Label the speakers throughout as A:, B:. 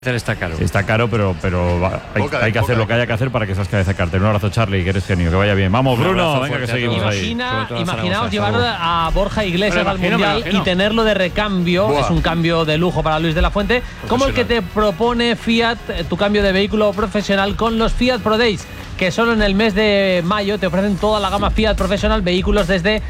A: Está caro.
B: Sí, está caro, pero hay que hacer lo que haya que hacer para que esas cabezas carten. Un abrazo, Charlie, que eres genio, que vaya bien. Vamos, Bruno, venga, que seguimos ahí.
C: Imaginaos llevar a Borja Iglesias al Mundial y tenerlo de recambio. Buah. Es un cambio de lujo para Luis de la Fuente, como el que te propone Fiat, tu cambio de vehículo profesional con los Fiat Pro Days, que solo en el mes de mayo te ofrecen toda la gama Fiat Professional, vehículos desde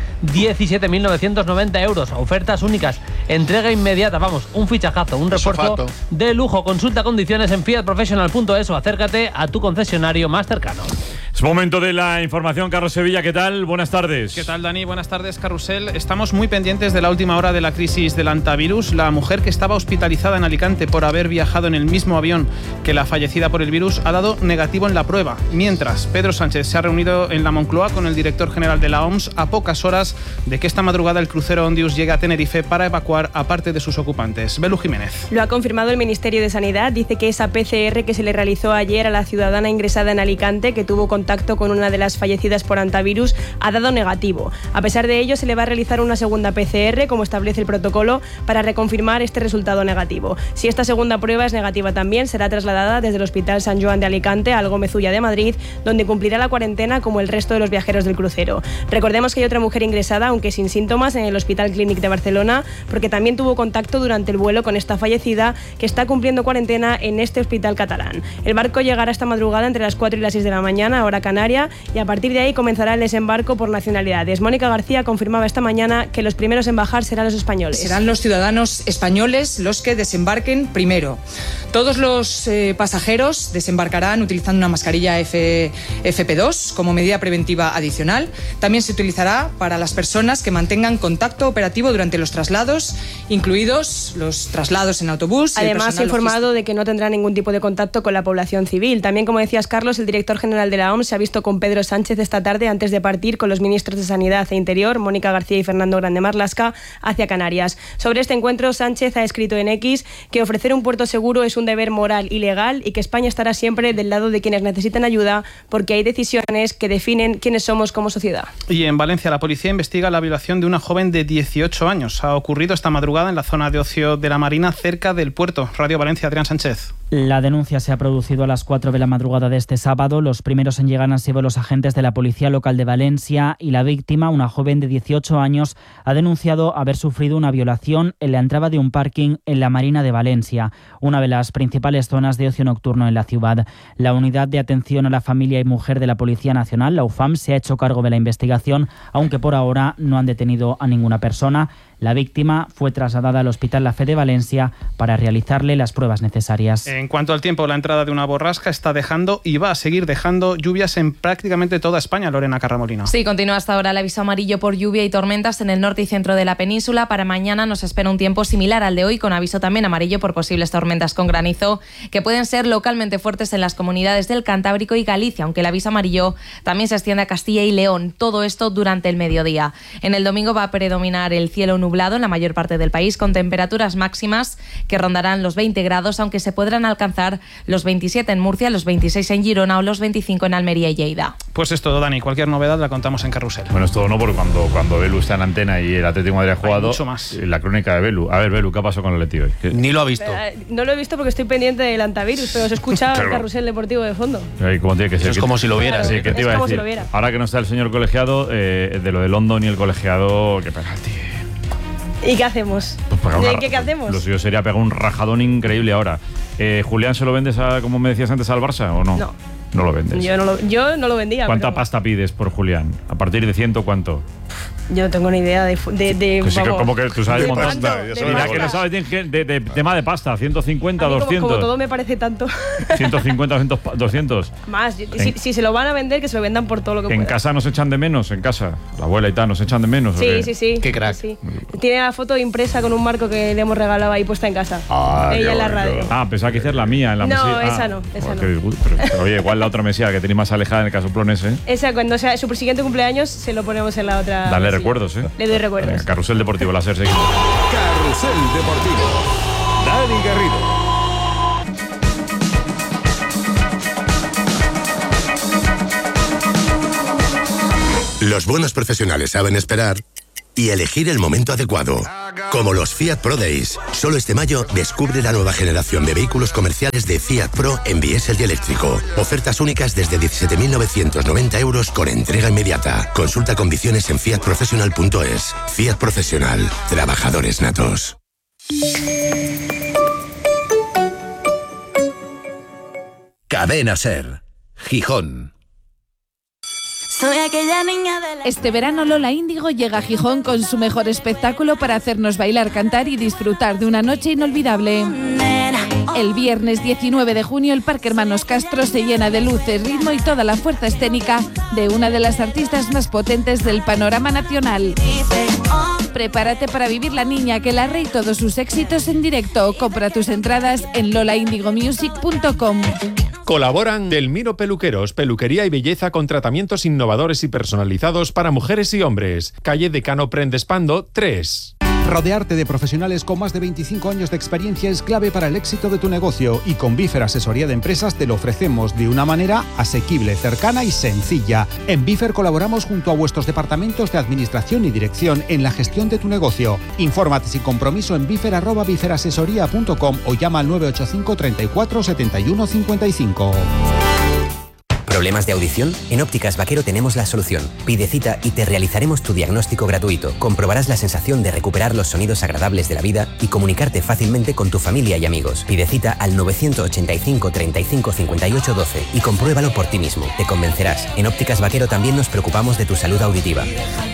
C: 17.990 euros. Ofertas únicas, entrega inmediata, vamos, un fichajazo, un refuerzo de lujo. Consulta condiciones en fiatprofessional.es o acércate a tu concesionario más cercano.
B: Es momento de la información. Carlos Sevilla, ¿qué tal? Buenas tardes.
D: ¿Qué tal, Dani? Buenas tardes, Carrusel. Estamos muy pendientes de la última hora de la crisis del hantavirus. La mujer que estaba hospitalizada en Alicante por haber viajado en el mismo avión que la fallecida por el virus ha dado negativo en la prueba. Mientras, Pedro Sánchez se ha reunido en la Moncloa con el director general de la OMS a pocas horas de que esta madrugada el crucero Ondius llegue a Tenerife para evacuar a parte de sus ocupantes. Belu Jiménez.
E: Lo ha confirmado el Ministerio de Sanidad. Dice que esa PCR que se le realizó ayer a la ciudadana ingresada en Alicante, que tuvo contacto con una de las fallecidas por hantavirus, ha dado negativo. A pesar de ello, se le va a realizar una segunda PCR, como establece el protocolo, para reconfirmar este resultado negativo. Si esta segunda prueba es negativa también, será trasladada desde el Hospital Sant Joan de Alicante al Gómez Ulla de Madrid, donde cumplirá la cuarentena como el resto de los viajeros del crucero. Recordemos que hay otra mujer ingresada, aunque sin síntomas, en el Hospital Clínic de Barcelona, porque también tuvo contacto durante el vuelo con esta fallecida, que está cumpliendo cuarentena en este hospital catalán. El barco llegará esta madrugada entre las 4 y las 6 de la mañana, hora canaria, y a partir de ahí comenzará el desembarco por nacionalidades. Mónica García confirmaba esta mañana que los primeros en bajar serán los españoles.
F: Serán los ciudadanos españoles los que desembarquen primero. Todos los pasajeros desembarcarán utilizando una mascarilla FP2 como medida preventiva adicional. También se utilizará para las personas que mantengan contacto operativo durante los traslados, incluidos los traslados en autobús.
E: Además, ha informado de que no tendrá ningún tipo de contacto con la población civil. También, como decías, Carlos, el director general de la OMS se ha visto con Pedro Sánchez esta tarde antes de partir con los ministros de Sanidad e Interior, Mónica García y Fernando Grande Marlaska, hacia Canarias. Sobre este encuentro, Sánchez ha escrito en X que ofrecer un puerto seguro es un deber moral y legal y que España estará siempre del lado de quienes necesitan ayuda, porque hay decisiones que definen quiénes somos como sociedad.
D: Y en Valencia, la policía investiga la violación de una joven de 18 años. Ha ocurrido esta madrugada en la zona de ocio de la Marina, cerca del puerto. Radio Valencia, Adrián Sánchez.
G: La denuncia se ha producido a las 4 de la madrugada de este sábado. Los primeros en llegar han sido los agentes de la Policía Local de Valencia y la víctima, una joven de 18 años, ha denunciado haber sufrido una violación en la entrada de un parking en la Marina de Valencia, una de las principales zonas de ocio nocturno en la ciudad. La Unidad de Atención a la Familia y Mujer de la Policía Nacional, la UFAM, se ha hecho cargo de la investigación, aunque por ahora no han detenido a ninguna persona. La víctima fue trasladada al Hospital La Fe de Valencia para realizarle las pruebas necesarias.
D: En cuanto al tiempo, la entrada de una borrasca está dejando y va a seguir dejando lluvias en prácticamente toda España. Lorena Carramolino.
H: Sí, continúa hasta ahora el aviso amarillo por lluvia y tormentas en el norte y centro de la península. Para mañana nos espera un tiempo similar al de hoy, con aviso también amarillo por posibles tormentas con granizo, que pueden ser localmente fuertes en las comunidades del Cantábrico y Galicia, aunque el aviso amarillo también se extiende a Castilla y León. Todo esto durante el mediodía. En el domingo va a predominar el cielo nublado en la mayor parte del país, con temperaturas máximas que rondarán los 20 grados, aunque se podrán alcanzar los 27 en Murcia, los 26 en Girona o los 25 en Almería y Lleida.
D: Pues es todo, Dani. Cualquier novedad la contamos en Carrusel.
B: Bueno, es todo, ¿no? Porque cuando Belu está en antena y el Atlético de Madrid ha jugado,
D: mucho más.
B: La crónica de Belu. A ver, Belu, ¿qué ha pasado con el Atleti hoy?
A: Ni lo ha visto.
E: No lo he visto porque estoy pendiente del hantavirus, pero se escucha el Carrusel Deportivo de fondo.
B: ¿Cómo tiene que ser?
A: Eso es como si lo vieras.
B: Sí, que te iba a decir. Ahora que no está el señor colegiado, de lo de London y el colegiado, qué penalti.
E: ¿Y qué hacemos?
B: Pues
E: ¿Qué hacemos?
B: Lo suyo sería pegar un rajadón increíble ahora. ¿Julián se lo vendes, como me decías antes, al Barça o no?
E: No.
B: No lo vendes.
E: Yo no lo vendía.
B: ¿Cuánta pasta pides por Julián? ¿A partir de 100 cuánto?
E: Yo no tengo ni idea de
B: ¿Cómo que tú sabes montar? Mira que no sabes de tema de pasta. 150, 200.
E: Como todo me parece tanto.
B: 150, 200.
E: Más. Si se lo van a vender, que se lo vendan por todo lo que puedan.
B: ¿En casa nos echan de menos? ¿En casa? La abuela y tal, ¿nos echan de menos?
E: Sí.
A: Qué crack.
E: Sí. Tiene la foto impresa con un marco que le hemos regalado ahí puesta en casa. Ella en la radio.
B: Pensaba que esa es la mía en la mesía.
E: No, esa no.
B: Pero, oye, igual la otra mesía que tenéis más alejada en el casoplón ese.
E: Esa, cuando sea su siguiente cumpleaños, se lo ponemos en la otra.
B: Dale recuerdos, ¿eh?
E: Le doy recuerdos.
B: Venga, Carrusel Deportivo, la SER, seguimos.
I: Carrusel Deportivo. Dani Garrido. Los buenos profesionales saben esperar
A: y elegir el momento adecuado. Como los Fiat Pro Days. Solo este mayo descubre la nueva generación de vehículos comerciales de Fiat Pro en diésel y eléctrico. Ofertas únicas desde 17.990 euros con entrega inmediata. Consulta condiciones en fiatprofessional.es. Fiat Profesional. Trabajadores natos.
I: Cadena Ser. Gijón.
J: Este verano Lola Índigo llega a Gijón con su mejor espectáculo para hacernos bailar, cantar y disfrutar de una noche inolvidable. El viernes 19 de junio el Parque Hermanos Castro se llena de luces, ritmo y toda la fuerza escénica de una de las artistas más potentes del panorama nacional. Prepárate para vivir La Niña, que la y todos sus éxitos en directo. Compra tus entradas en lolaindigomusic.com.
K: Colaboran Delmiro Peluqueros, peluquería y belleza con tratamientos innovadores y personalizados para mujeres y hombres. Calle Decano Prendespando 3.
L: Rodearte de profesionales con más de 25 años de experiencia es clave para el éxito de tu negocio y con Bifer Asesoría de Empresas te lo ofrecemos de una manera asequible, cercana y sencilla. En Bifer colaboramos junto a vuestros departamentos de administración y dirección en la gestión de tu negocio. Infórmate sin compromiso en bifer@biferasesoría.com o llama al 985 34 71 55.
M: ¿Problemas de audición? En Ópticas Vaquero tenemos la solución. Pide cita y te realizaremos tu diagnóstico gratuito. Comprobarás la sensación de recuperar los sonidos agradables de la vida y comunicarte fácilmente con tu familia y amigos. Pide cita al 985 35 58 12 y compruébalo por ti mismo. Te convencerás. En Ópticas Vaquero también nos preocupamos de tu salud auditiva.